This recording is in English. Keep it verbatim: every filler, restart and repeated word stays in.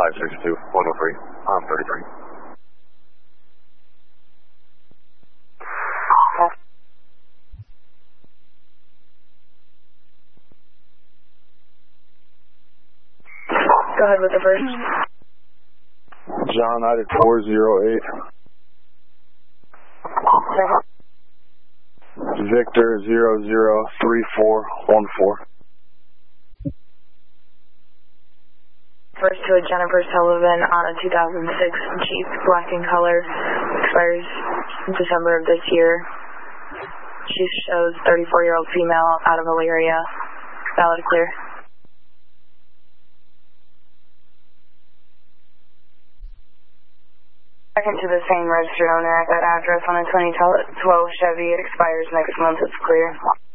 five six two, one oh three, I'm thirty-three. Go ahead with the first. John United four zero eight. Second. Victor zero zero three four one four. First to a Jennifer Sullivan on a two thousand six Jeep, black in color, expires December of this year. She shows thirty-four-year-old female out of Elyria. Valid clear. Second to the same registered owner at that address on a twenty twelve Chevy. It expires next month. It's clear.